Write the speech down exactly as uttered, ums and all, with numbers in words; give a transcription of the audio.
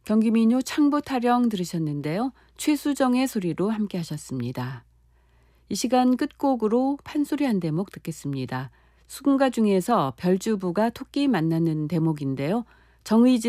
경기민요 창부 타령 들으셨는데요. 최수정의 소리로 함께 하셨습니다. 이 시간 끝곡으로 판소리 한 대목 듣겠습니다. 수군가 중에서 별주부가 토끼 만나는 대목인데요. 정의진